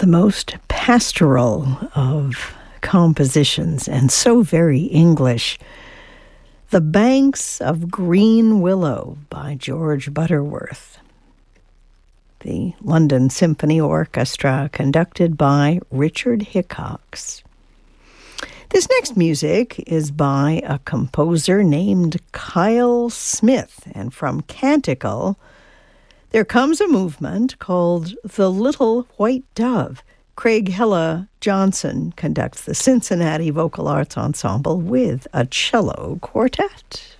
the most pastoral of compositions and so very English. The Banks of Green Willow by George Butterworth. The London Symphony Orchestra, conducted by Richard Hickox. This next music is by a composer named Kyle Smith, and from Canticle, there comes a movement called The Little White Dove. Craig Hella Johnson conducts the Cincinnati Vocal Arts Ensemble with a cello quartet.